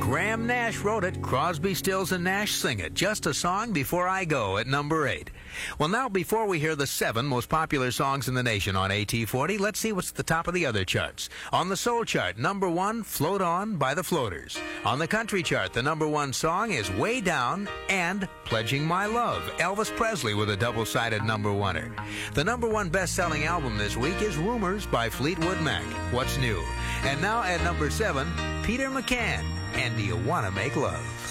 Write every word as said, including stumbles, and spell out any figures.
Graham Nash wrote it. Crosby, Stills, and Nash sing it. Just a Song Before I Go at number eight. Well, now, before we hear the seven most popular songs in the nation on A T forty, let's see what's at the top of the other charts. On the soul chart, number one, Float On by the Floaters. On the country chart, the number one song is Way Down and Pledging My Love. Elvis Presley with a double-sided number oneer. The number one best-selling album this week is Rumors by Fleetwood Mac. What's new? And now at number seven, Peter McCann, and Do You Want to Make Love?